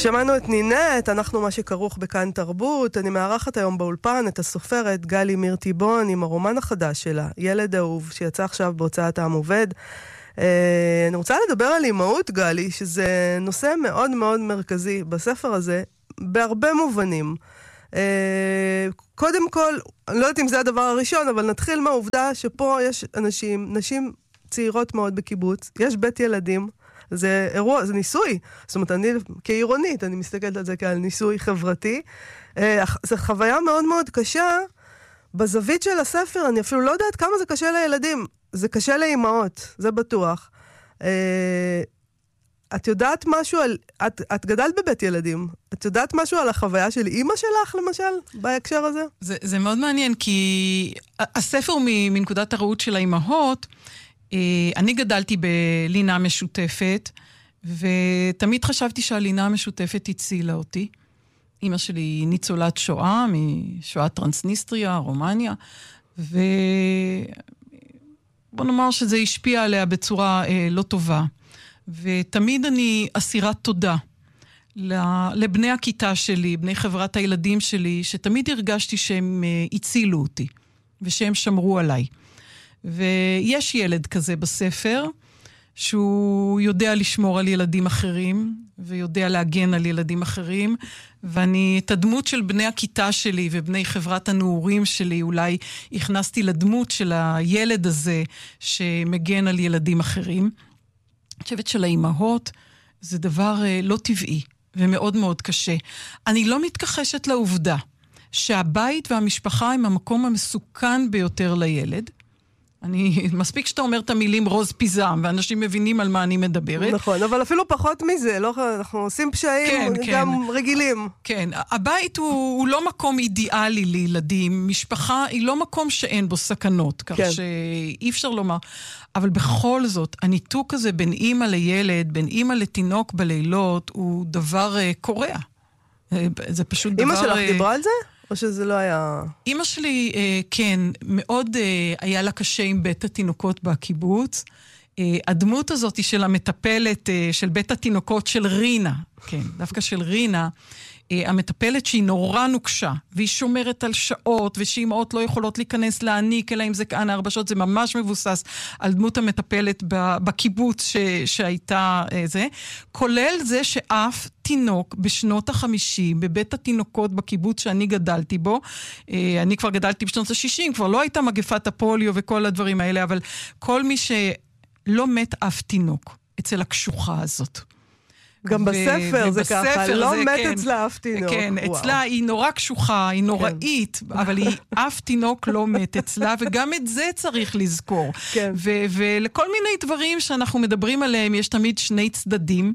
שמענו את נינת, אנחנו מה שכרוך בכאן תרבות. אני מארחת היום באולפן את הסופרת גלי מירטיבון עם הרומן החדש שלה, ילד אהוב, שיצא עכשיו בהוצאת עם עובד. אני רוצה לדבר על אימהות, גלי, שזה נושא מאוד מאוד מרכזי בספר הזה, בהרבה מובנים. קודם כל, אני לא יודעת אם זה הדבר הראשון, אבל נתחיל מהעובדה שפה יש נשים צעירות מאוד בקיבוץ, יש בית ילדים, זה אירוע, זה ניסוי. זאת אומרת, אני כעירונית, אני מסתכלת על זה כעל ניסוי חברתי. זו חוויה מאוד מאוד קשה. בזווית של הספר, אני אפילו לא יודעת כמה זה קשה לילדים. זה קשה לאימהות, זה בטוח. את יודעת משהו על... את גדלת בבית ילדים. את יודעת משהו על החוויה של אימא שלך, למשל, בהקשר הזה? זה מאוד מעניין, כי הספר מנקודת הראות של האימהות, אני גדלתי בלינה משותפת, ותמיד חשבתי שהלינה המשותפת הצילה אותי. אמא שלי היא ניצולת שואה, משואת טרנסניסטריה, רומניה, ובוא נאמר שזה השפיע עליה בצורה לא טובה. ותמיד אני אסירת תודה לבני הכיתה שלי, בני חברת הילדים שלי, שתמיד הרגשתי שהם הצילו אותי, ושהם שמרו עליי. ויש ילד כזה בספר, שהוא יודע לשמור על ילדים אחרים, ויודע להגן על ילדים אחרים, ואני את הדמות של בני הכיתה שלי, ובני חברת הנעורים שלי, אולי הכנסתי לדמות של הילד הזה, שמגן על ילדים אחרים. אני חושבת של האימהות, זה דבר לא טבעי, ומאוד מאוד קשה. אני לא מתכחשת לעובדה, שהבית והמשפחה הם המקום המסוכן ביותר לילד, מספיק שאתה אומר את המילים רוז פיזם, ואנשים מבינים על מה אני מדברת. נכון, אבל אפילו פחות מזה, אנחנו עושים פשעים גם רגילים. כן, הבית הוא לא מקום אידיאלי לילדים, משפחה היא לא מקום שאין בו סכנות, כך שאי אפשר לומר. אבל בכל זאת, הניתוק הזה בין אימא לילד, בין אימא לתינוק בלילות, הוא דבר קורע. זה פשוט דבר... אימא שלך דיברה על זה? או שזה לא היה... אמא שלי, כן, מאוד היה לה קשה עם בית התינוקות בקיבוץ. הדמות הזאת של המטפלת, של בית התינוקות של רינה, כן, דווקא של רינה, המטפלת שהיא נורא נוקשה, והיא שומרת על שעות, ושאימהות לא יכולות להיכנס להעניק, אלא אם זה כאן 4 שעות, זה ממש מבוסס על דמות המטפלת בקיבוץ שהייתה זה, כולל זה שאף תינוק בשנות ה-50, בבית התינוקות בקיבוץ שאני גדלתי בו, אני כבר גדלתי בשנות ה-60, כבר לא הייתה מגפת הפוליו וכל הדברים האלה, אבל כל מי שלא מת אף תינוק אצל הקשוחה הזאת. גם בספר זה ככה, לא מת אצלה אף תינוק. כן, אצלה היא נורא קשוחה, היא נוראית, אבל היא אף תינוק לא מת אצלה, וגם את זה צריך לזכור. ולכל מיני דברים שאנחנו מדברים עליהם, יש תמיד שני צדדים,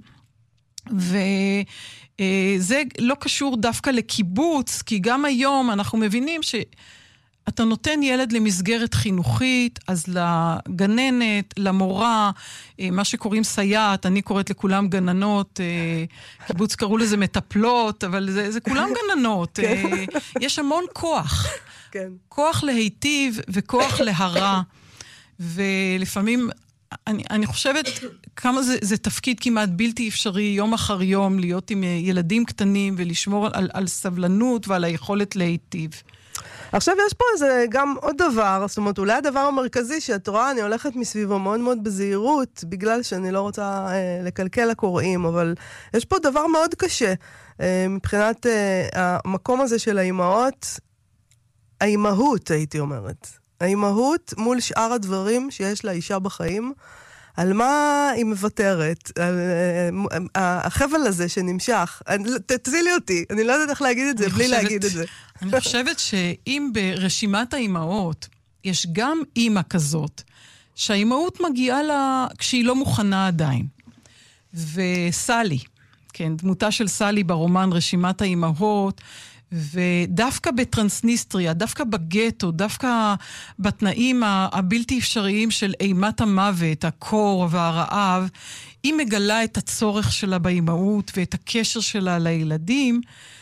וזה לא קשור דווקא לקיבוץ, כי גם היום אנחנו מבינים אתה נותן ילד למסגרת חינוכית, אז לגננת, למורה, מה שקוראים סייעת, אני קוראת לכולם גננות, קיבוץ קראו לזה מטפלות, אבל זה כולם גננות. יש המון כוח. כוח להיטיב וכוח להרע. ולפעמים, אני חושבת כמה זה תפקיד כמעט בלתי אפשרי, יום אחר יום, להיות עם ילדים קטנים ולשמור על סבלנות ועל היכולת להיטיב. עכשיו יש פה איזה גם עוד דבר, זאת אומרת, אולי הדבר המרכזי שאת רואה, אני הולכת מסביבו מאוד מאוד בזהירות, בגלל שאני לא רוצה לקלקל לקוראים, אבל יש פה דבר מאוד קשה, מבחינת המקום הזה של האימהות, האימהות הייתי אומרת, האימהות מול שאר הדברים שיש לאישה בחיים, על מה היא מוותרת, החבל הזה שנמשך, תצילי אותי, אני לא יודעת איך להגיד את זה בלי להגיד את זה. אני חושבת שאם ברשימת האימהות יש גם אימא כזאת, שהאימהות מגיעה לה כשהיא לא מוכנה עדיין. וסלי, כן, דמותה של סלי ברומן רשימת האימהות, ודווקא בטרנסניסטריה, דווקא בגטו, דווקא בתנאים הבלתי אפשריים של אימת המוות, הקור והרעב, היא מגלה את הצורך שלה באימהות ואת הקשר שלה לילדים,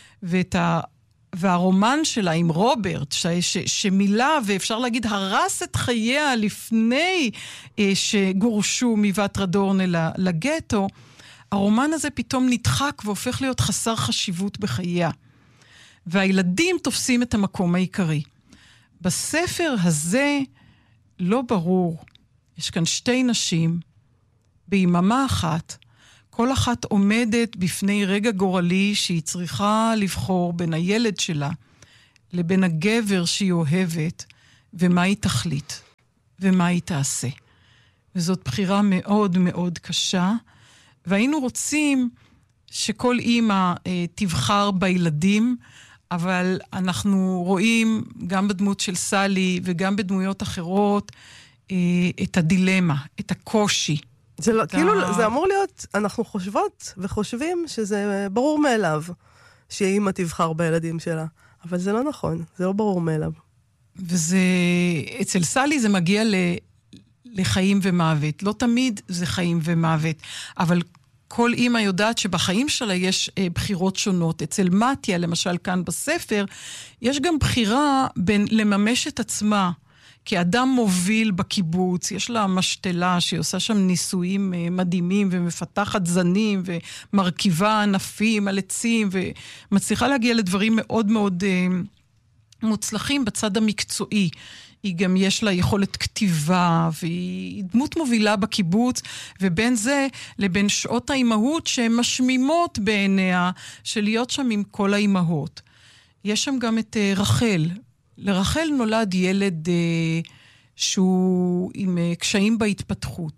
והרומן שלה עם רוברט, שמילא ואפשר להגיד הרס את חייה לפני שגורשו מבת רדורנה לגטו, הרומן הזה פתאום נדחק והופך להיות חסר חשיבות בחייה. והילדים תופסים את המקום העיקרי. בספר הזה לא ברור. יש כאן שתי נשים, ביממה אחת, כל אחת עומדת בפני רגע גורלי שהיא צריכה לבחור בין הילד שלה לבין הגבר שהיא אוהבת, ומה היא תחליט, ומה היא תעשה. וזאת בחירה מאוד מאוד קשה, והיינו רוצים שכל אימא תבחר בילדים, אבל אנחנו רואים גם בדמות של סלי וגם בדמויות אחרות את הדילמה, את הקושי. זה לא, כאילו, זה אמור להיות, אנחנו חושבות וחושבים שזה ברור מאליו, שאמא תבחר בילדים שלה. אבל זה לא נכון, זה לא ברור מאליו. וזה, אצל סלי זה מגיע לחיים ומוות. לא תמיד זה חיים ומוות, אבל כל אימא יודעת שבחיים שלה יש בחירות שונות. אצל מתיה, למשל כאן בספר, יש גם בחירה בין לממש את עצמה, כאדם מוביל בקיבוץ, יש לה משתלה שהיא עושה שם ניסויים מדהימים ומפתחת זנים ומרכיבה ענפים על עצים ומצליחה להגיע לדברים מאוד מאוד מוצלחים בצד המקצועי. היא גם יש לה יכולת כתיבה והיא דמות מובילה בקיבוץ, ובין זה לבין שעות האימהות שהן משמימות בעיניה של להיות שם עם כל האימהות. יש שם גם את רחל. לרחל נולד ילד שהוא עם קשיים בהתפתחות.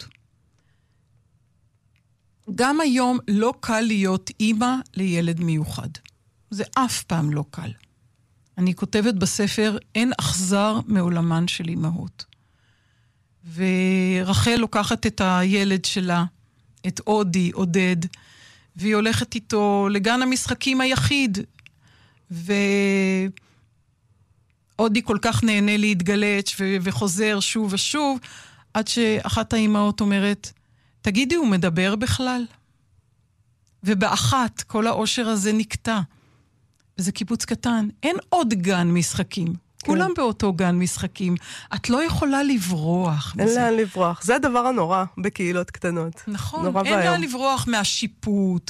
גם היום לא קל להיות אימא לילד מיוחד. זה אף פעם לא קל. אני כותבת בספר, אין אכזר מעולמן של אימהות. ורחל לוקחת את הילד שלה, את אודי, עודד, והיא הולכת איתו לגן המשחקים היחיד, אודי כל כך נהנה להתגלץ' וחוזר שוב ושוב, עד שאחת האימהות אומרת, תגידי, הוא מדבר בכלל? ובאחת כל האושר הזה נקטע. וזה קיבוץ קטן, אין עוד גן משחקים. כן. כולם באותו גן משחקים. את לא יכולה לברוח אין מזה. אין לאן לברוח. זה הדבר הנורא בקהילות קטנות. נכון, אין לאן לברוח מהשיפוט,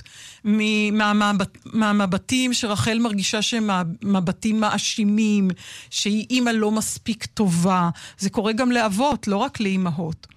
מהמבטים שרחל מרגישה שהם מבטים מאשימים, שהיא אימא לא מספיק טובה. זה קורה גם לאבות, לא רק לאימהות.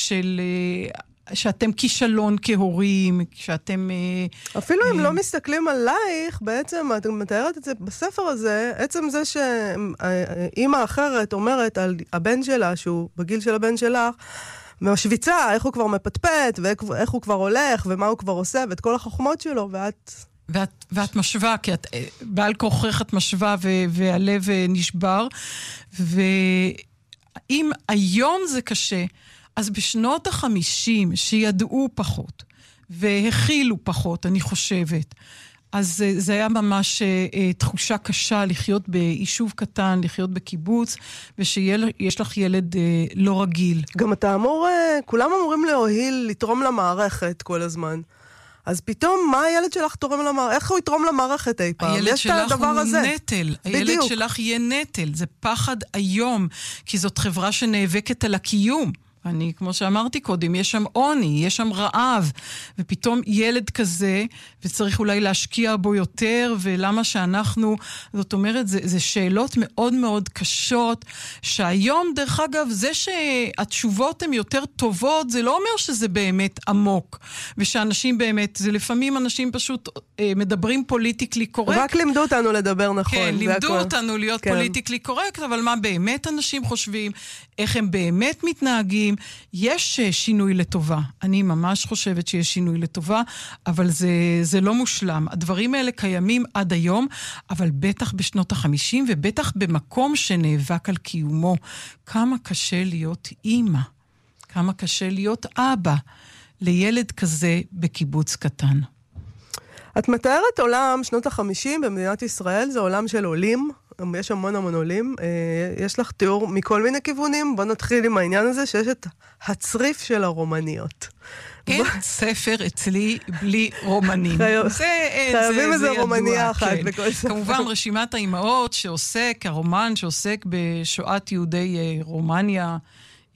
שאתם כישלון כהורים, שאתם... אפילו אם לא מסתכלים עלייך, בעצם, את מתארת את זה בספר הזה, עצם זה שאמא אחרת אומרת על הבן שלה, שהוא בגיל של הבן שלך, משוויצה, איך הוא כבר מפטפט, ואיך הוא כבר הולך, ומה הוא כבר עושה, ואת כל החוכמות שלו, ואת משווה, כי את בעל כוחך את משווה, והלב נשבר, ואם היום זה קשה, אז בשנות ה-50, שידעו פחות, והכילו פחות, אני חושבת, אז זה היה ממש תחושה קשה לחיות ביישוב קטן, לחיות בקיבוץ, ושיש לך ילד לא רגיל. גם אתה כולם אמורים להועיל, לתרום למערכת כל הזמן. אז פתאום, מה הילד שלך תורם למערכת? איך הוא יתרום למערכת אי פעם? הילד שלך הוא הזה. נטל. הילד שלך יהיה נטל. זה פחד היום, כי זאת חברה שנאבקת על הקיום. כמו שאמרתי קודם, יש שם עוני, יש שם רעב, ופתאום ילד כזה, וצריך אולי להשקיע בו יותר, ולמה שאנחנו, זאת אומרת, זה שאלות מאוד מאוד קשות, שהיום, דרך אגב, זה שהתשובות הן יותר טובות, זה לא אומר שזה באמת עמוק, ושאנשים באמת, זה לפעמים אנשים פשוט מדברים פוליטיקלי קורקט. רק לימדו אותנו לדבר נכון. כן, לימדו אותנו להיות פוליטיקלי קורקט, אבל מה באמת אנשים חושבים, איך הם באמת מתנהגים, יש שינוי לטובה. אני ממש חושבת שיש שינוי לטובה, אבל זה לא מושלם. הדברים האלה קיימים עד היום, אבל בטח בשנות ה-50, ובטח במקום שנאבק על קיומו. כמה קשה להיות אימא, כמה קשה להיות אבא, לילד כזה בקיבוץ קטן. את מתארת עולם שנות ה-50 במדינת ישראל, זה עולם של עולים, יש המון עולים, יש לך תיאור מכל מיני כיוונים, בוא נתחיל עם העניין הזה שיש את הצריף של הרומניות. אין ספר אצלי בלי רומנים. חייבים איזה רומניה אחת. כמובן רשימת האימהות הרומן שעוסק בשואת יהודי רומניה,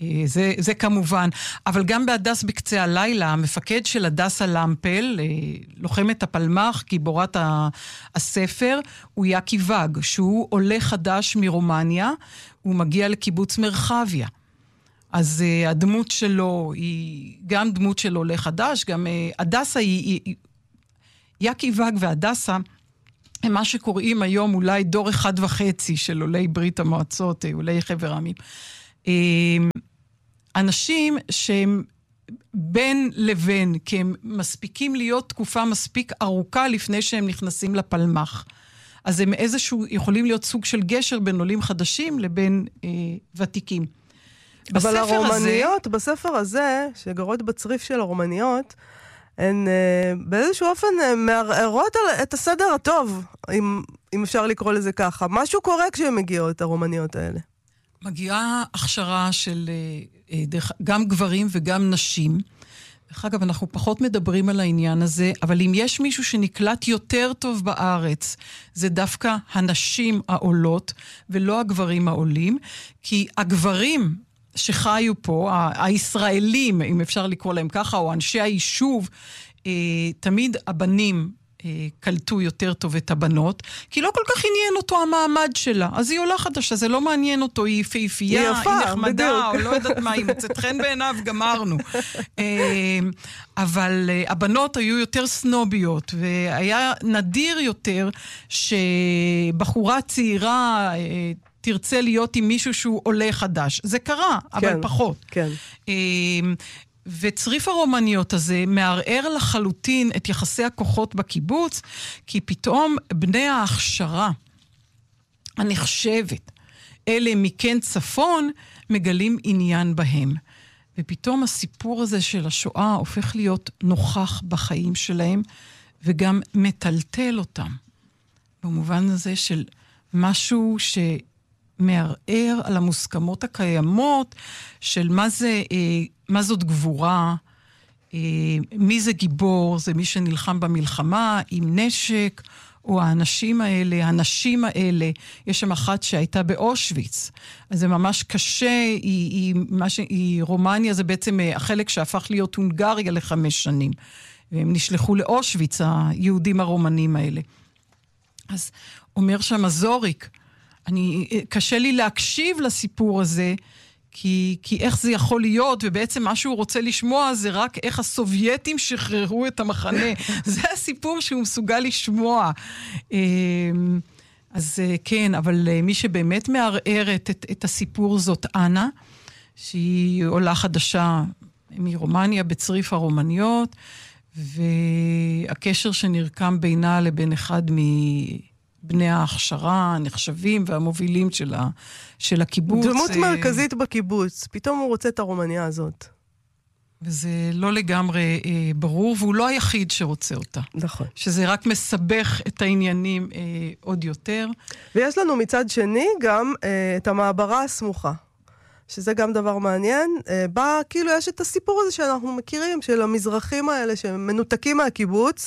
זה כמובן. אבל גם בהדס בקצה הלילה, המפקד של הדס הלמפל, לוחמת הפלמ"ח, גיבורת הספר, הוא יקי וג, שהוא עולה חדש מרומניה, הוא מגיע לקיבוץ מרחביה. אז הדמות שלו היא גם דמות של עולה חדש, גם הדסה היא יקי וג והדסה, הם מה שקוראים היום אולי דור 1.5 של עולי ברית המועצות, עולי חבר העמים. אנשים שהם בין לבין, כי הם מספיקים להיות תקופה מספיק ארוכה לפני שהם נכנסים לפלמ"ח. אז הם יכולים להיות סוג של גשר בין עולים חדשים לבין ותיקים. אבל הרומניות, בספר הזה, שגרות בצריף של הרומניות, הן באיזשהו אופן מערערות את הסדר הטוב, אם אפשר לקרוא לזה ככה. משהו קורה כשהן מגיעות, הרומניות האלה. מגיעה הכשרה של גם גברים וגם נשים. דרך אגב, אנחנו פחות מדברים על העניין הזה, אבל אם יש מישהו שנקלט יותר טוב בארץ, זה דווקא הנשים העולות, ולא הגברים העולים, כי הגברים שחיו פה, הישראלים, אם אפשר לקרוא להם ככה, או אנשי היישוב, תמיד הבנים קלטו יותר טוב את הבנות, כי לא כל כך עניין אותו המעמד שלה. אז היא עולה חדשה, זה לא מעניין אותו, היא יפהפייה, היא נחמדה, או לא יודעת מה, היא מוצאת חן בעיניו, גמרנו. אבל הבנות היו יותר סנוביות, והיה נדיר יותר שבחורה צעירה תרצה להיות עם מישהו שהוא עולה חדש. זה קרה, אבל פחות. כן. וצריף הרומניות הזה מערער לחלוטין את יחסי הכוחות בקיבוץ, כי פתאום בני ההכשרה הנחשבת, אלה מכן צפון, מגלים עניין בהם. ופתאום הסיפור הזה של השואה הופך להיות נוכח בחיים שלהם, וגם מטלטל אותם. במובן הזה של משהו מערער על המוסכמות הקיימות של מה זאת גבורה, מי זה גיבור, זה מי שנלחם במלחמה עם נשק, או האנשים האלה, הנשים האלה. יש שם אחת שהייתה באושוויץ, אז זה ממש קשה, רומניה זה בעצם החלק שהפך להיות הונגריה ל5 שנים, והם נשלחו לאושוויץ, היהודים הרומנים האלה. אז אומר שם זוריק, קשה לי להקשיב לסיפור הזה, כי איך זה יכול להיות, ובעצם מה שהוא רוצה לשמוע זה רק איך הסובייטים שחררו את המחנה. זה הסיפור שהוא מסוגל לשמוע. אז כן, אבל מי שבאמת מערערת את הסיפור זאת אנה, שהיא עולה חדשה מרומניה בצריף הרומניות, והקשר שנרקם בינה לבין אחד בני ההכשרה, הנחשבים והמובילים של הקיבוץ. דמות מרכזית בקיבוץ. פתאום הוא רוצה את הרומניה הזאת. וזה לא לגמרי ברור, והוא לא היחיד שרוצה אותה. נכון. שזה רק מסבך את העניינים עוד יותר. ויש לנו מצד שני גם את המעברה הסמוכה. שזה גם דבר מעניין. בה כאילו יש את הסיפור הזה שאנחנו מכירים, של המזרחים האלה שמנותקים מהקיבוץ,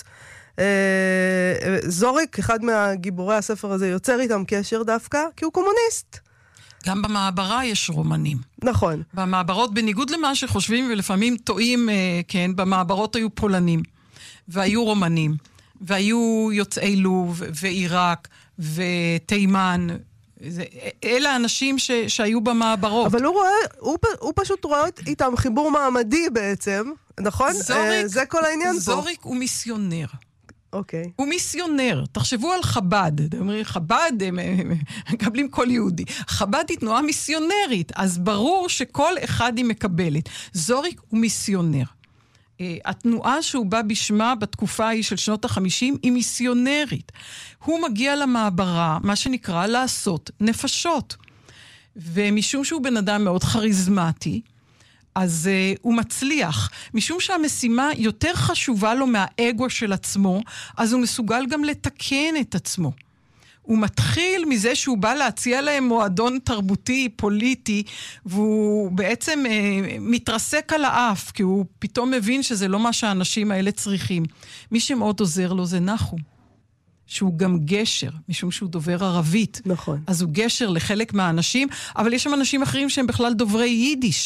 זוריק, אחד מהגיבורי הספר הזה, יוצר איתם קשר דווקא, כי הוא קומוניסט. גם במעברה יש רומנים. נכון. במעברות, בניגוד למה שחושבים ולפעמים טועים, כן, במעברות היו פולנים, והיו רומנים, והיו יוצאי לוב, ועיראק, ותימן, אלה האנשים שהיו במעברות. אבל הוא פשוט רואה איתם חיבור מעמדי בעצם, נכון? זה כל העניין פה. זוריק הוא מיסיונר. אוקיי. הוא מיסיונר. תחשבו על חב"ד. חב"ד, הם מקבלים כל יהודי. חב"ד היא תנועה מיסיונרית, אז ברור שכל אחד היא מקבלת. זוריק הוא מיסיונר. התנועה שהוא בא בשמה בתקופה ההיא של שנות ה-50 היא מיסיונרית. הוא מגיע למעברה, מה שנקרא לעשות נפשות. ומשום שהוא בן אדם מאוד חריזמטי, אז הוא מצליח. משום שהמשימה יותר חשובה לו מהאגו של עצמו, אז הוא מסוגל גם לתקן את עצמו. הוא מתחיל מזה שהוא בא להציע להם מועדון תרבותי, פוליטי, והוא בעצם מתרסק על האף, כי הוא פתאום מבין שזה לא מה שהאנשים האלה צריכים. מי שמאוד עוזר לו זה נחום, שהוא גם גשר, משום שהוא דובר ערבית. נכון. אז הוא גשר לחלק מהאנשים, אבל יש שם אנשים אחרים שהם בכלל דוברי יידיש.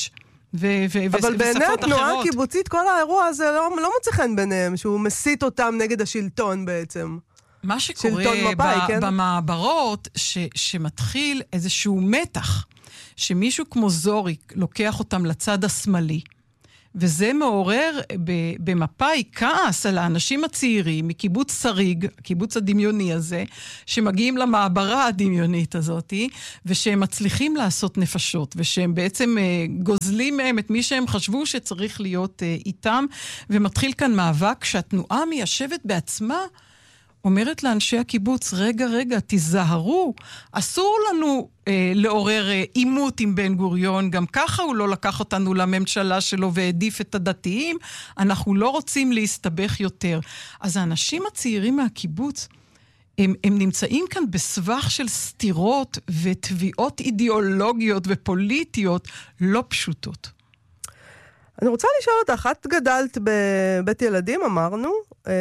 אבל בעיני התנועה הקיבוצית, כל האירוע הזה לא מוצא חן ביניהם, שהוא מסית אותם נגד השלטון בעצם. מה שקורה במעברות, שמתחיל איזשהו מתח, שמישהו כמו זוריק לוקח אותם לצד השמאלי, וזה מעורר במפאי כעס על האנשים הצעירים מקיבוץ שריג, הקיבוץ הדמיוני הזה, שמגיעים למעברה הדמיונית הזאת, ושהם מצליחים לעשות נפשות, ושהם בעצם גוזלים מהם את מי שהם חשבו שצריך להיות איתם, ומתחיל כאן מאבק שהתנועה מיישבת בעצמה, אומרת לאנשי הקיבוץ, רגע, תיזהרו, אסור לנו לעורר עימות עם בן גוריון, גם ככה הוא לא לקח אותנו לממשלה שלו והעדיף את הדתיים, אנחנו לא רוצים להסתבך יותר. אז האנשים הצעירים מהקיבוץ, הם נמצאים כאן בסבך של סתירות ותביעות אידיאולוגיות ופוליטיות לא פשוטות. אני רוצה לשאול אותך, את גדלת בבית ילדים, אמרנו,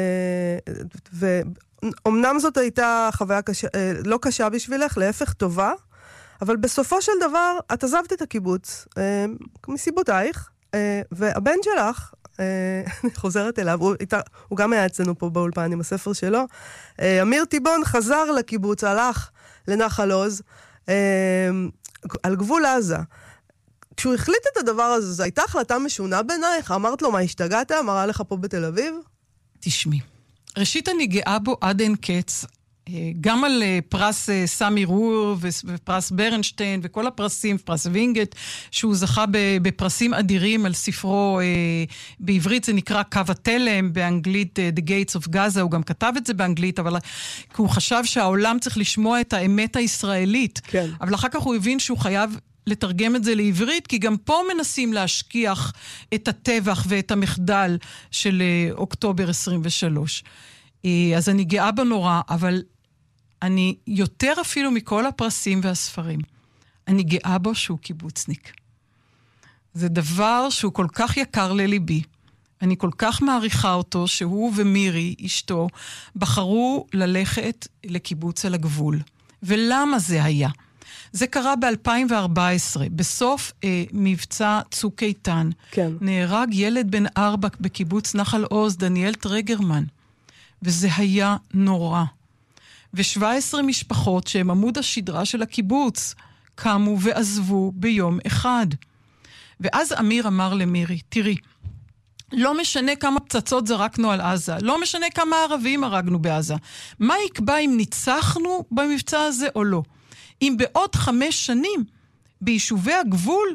ואומנם זאת הייתה חוויה לא קשה בשבילך, להפך טובה, אבל בסופו של דבר את עזבת את הקיבוץ, מסיבותייך, והבן שלך, אני חוזרת אליו, הוא גם היה אצלנו פה באולפן עם הספר שלו, אמיר טיבון חזר לקיבוץ, הלך לנחל עוז, על גבול עזה. כשהוא החליט את הדבר הזה, זו הייתה החלטה משונה בעינייך? אמרת לו, מה השתגעת? אמרה לך פה בתל אביב? תשמעי, ראשית אני גאה בו עד אין קץ, גם על פרס סמי רור ופרס ברנשטיין וכל הפרסים, פרס וינגט, שהוא זכה בפרסים אדירים על ספרו, בעברית זה נקרא קו התלם, באנגלית The Gates of Gaza, הוא גם כתב את זה באנגלית, אבל הוא חשב שהעולם צריך לשמוע את האמת הישראלית. כן. אבל אחר כך הוא הבין שהוא חייב לתרגם את זה לעברית, כי גם פה מנסים להשכיח את הטבח ואת המחדל של אוקטובר 23. אז אני גאה בנורא, אבל אני יותר אפילו מכל הפרסים והספרים. אני גאה בו שהוא קיבוצניק. זה דבר שהוא כל כך יקר לליבי. אני כל כך מעריכה אותו שהוא ומירי, אשתו, בחרו ללכת לקיבוץ על הגבול. ולמה זה היה? זה קרה ב-2014, בסוף מבצע צוק איתן. כן. נהרג ילד בן 4 בקיבוץ נחל עוז, דניאל טרגרמן. וזה היה נורא. ו17 משפחות שהם עמוד השדרה של הקיבוץ, קמו ועזבו ביום אחד. ואז אמיר אמר למירי, תראי, לא משנה כמה פצצות זרקנו על עזה, לא משנה כמה ערבים הרגנו בעזה. מה יקבע אם ניצחנו במבצע הזה או לא? אם בעוד 5 שנים ביישובי הגבול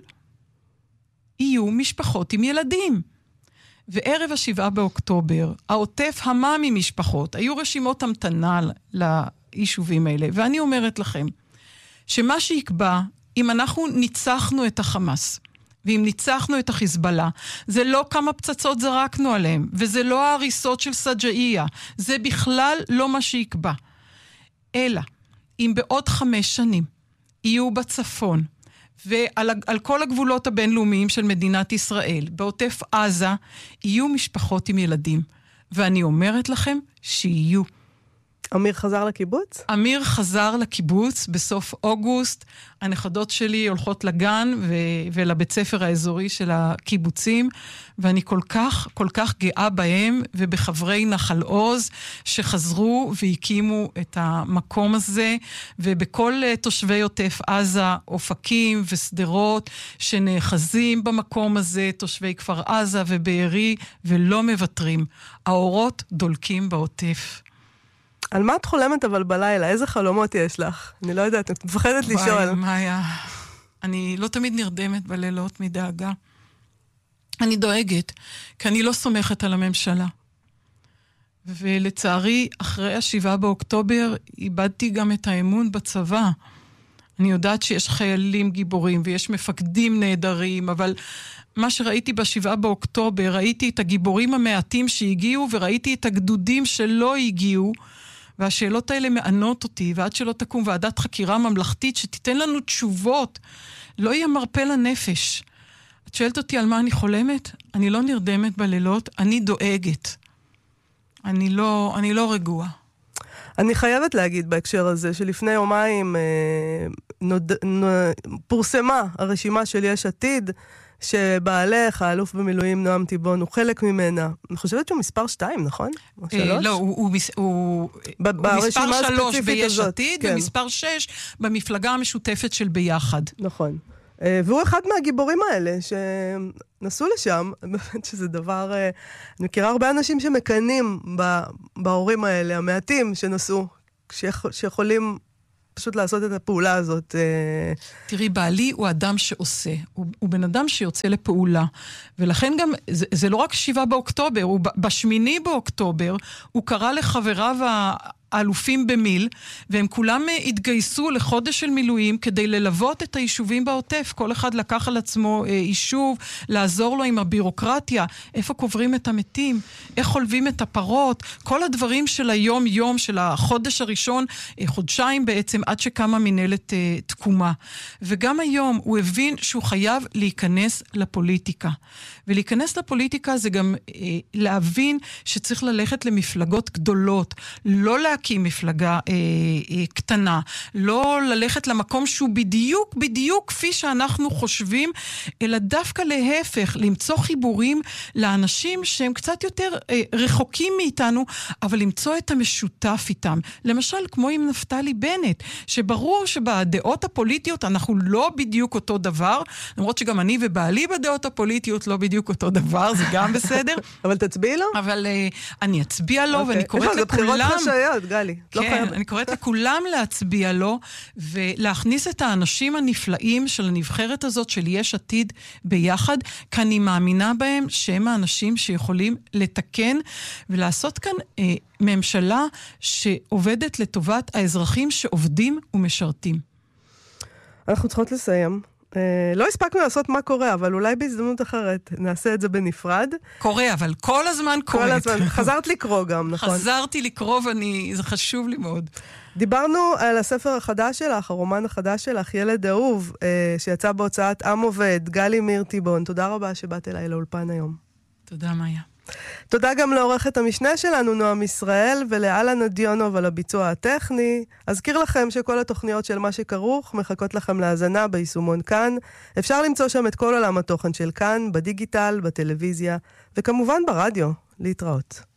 יהיו משפחות עם ילדים. וערב 7 באוקטובר, העוטף המה ממשפחות, היו רשימות המתנה ליישובים האלה. ואני אומרת לכם, שמה שיקבע, אם אנחנו ניצחנו את החמאס, ואם ניצחנו את החיזבאללה, זה לא כמה פצצות זרקנו עליהם, וזה לא ההריסות של סג'איה, זה בכלל לא מה שיקבע. אלא, אם בעוד 5 שנים יהיו בצפון, ועל כל הגבולות הבינלאומיים של מדינת ישראל, בעוטף עזה, יהיו משפחות עם ילדים. ואני אומרת לכם שיהיו. אמיר חזר לקיבוץ? אמיר חזר לקיבוץ בסוף אוגוסט. הנכדות שלי הולכות לגן ולבית ספר האזורי של הקיבוצים, ואני כל כך גאה בהם ובחברי נחל עוז שחזרו והקימו את המקום הזה, ובכל תושבי עוטף עזה, אופקים וסדרות שנאחזים במקום הזה, תושבי כפר עזה ובארי, ולא מוותרים. האורות דולקים בעוטף. על מה את חולמת אבל בלילה? איזה חלומות יש לך? אני לא יודעת, את מפחדת לשאול. וואי, מאיה. אני לא תמיד נרדמת בלילות מדאגה. אני דואגת, כי אני לא סומכת על הממשלה. ולצערי, אחרי 7 באוקטובר, איבדתי גם את האמון בצבא. אני יודעת שיש חיילים גיבורים ויש מפקדים נהדרים, אבל מה שראיתי ב7 באוקטובר, ראיתי את הגיבורים המעטים שהגיעו, וראיתי את הגדודים שלא הגיעו, והשאלות האלה מענות אותי, ועד שלא תקום ועדת חקירה ממלכתית שתיתן לנו תשובות, לא יהיה מרפא לנפש. את שואלת אותי על מה אני חולמת? אני לא נרדמת בלילות, אני דואגת. אני לא רגועה. אני חייבת להגיד בהקשר הזה, שלפני יומיים פורסמה הרשימה של יש עתיד, שבעלך, האלוף במילואים נועם תיבון, הוא חלק ממנה. אני חושבת שהוא מספר 2, נכון? או 3? לא, הוא מספר 3 ביש עתיד, ומספר 6 במפלגה המשותפת של ביחד. נכון. והוא אחד מהגיבורים האלה שנסעו לשם, באמת שזה דבר, אני מכירה הרבה אנשים שמקנים בהורים האלה, המעטים שנסעו, שיכולים פשוט לעשות את הפעולה הזאת. תראי, בעלי הוא אדם שעושה, הוא בן אדם שיוצא לפעולה, ולכן גם, זה לא רק 7 באוקטובר, ב8 באוקטובר, הוא קרא לחבריו האלופים במיל, והם כולם התגייסו לחודש של מילואים כדי ללוות את היישובים בעוטף. כל אחד לקח על עצמו יישוב, לעזור לו עם הבירוקרטיה, איפה קוברים את המתים, איך חולבים את הפרות, כל הדברים של היום-יום, של החודש הראשון, חודשיים בעצם, עד שקמה מנהלת תקומה. וגם היום הוא הבין שהוא חייב להיכנס לפוליטיקה. ולהיכנס לפוליטיקה זה גם להבין שצריך ללכת למפלגות גדולות, לא להקים מפלגה קטנה, לא ללכת למקום שהוא בדיוק כפי שאנחנו חושבים, אלא דווקא להפך, למצוא חיבורים לאנשים שהם קצת יותר רחוקים מאיתנו, אבל למצוא את המשותף איתם. למשל, כמו עם נפתלי בנט, שברור שבדעות הפוליטיות אנחנו לא בדיוק אותו דבר, למרות שגם אני ובעלי בדעות הפוליטיות לא בדיוק אותו דבר, זה גם בסדר. אבל תצביעי לו? אבל אני אצביע לו, ואני קוראת לכולם... זה בחירות חשאיות, גלי. כן, אני קוראת לכולם להצביע לו, ולהכניס את האנשים הנפלאים של הנבחרת הזאת, של יש עתיד ביחד, כי אני מאמינה בהם שהם האנשים שיכולים לתקן, ולעשות כאן ממשלה שעובדת לטובת האזרחים שעובדים ומשרתים. אנחנו צריכות לסיים. לא הספקנו לעשות מה קורה, אבל אולי בהזדמנות אחרת נעשה את זה בנפרד. קורה, אבל כל הזמן קורה. כל הזמן. חזרת לקרוא גם, נכון? חזרתי לקרוא, זה חשוב לי מאוד. דיברנו על הספר החדש שלך, הרומן החדש שלך, ילד אהוב, שיצא בהוצאת עם עובד, גלי מיר תיבון. תודה רבה שבאת אליי לאולפן היום. תודה, מאיה. תודה גם לעורכת המשנה שלנו, נועם ישראל, ולאלן אדיונוב על הביצוע הטכני. אזכיר לכם שכל התוכניות של מה שכרוך מחכות לכם להאזנה ביישומון כאן. אפשר למצוא שם את כל עולם התוכן של כאן, בדיגיטל, בטלוויזיה, וכמובן ברדיו. להתראות.